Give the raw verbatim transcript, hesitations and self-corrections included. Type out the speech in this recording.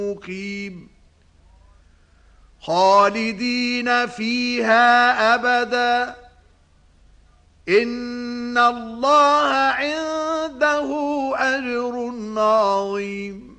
مقيم خالدين فيها أبدا إن الله عنده أجر عظيم.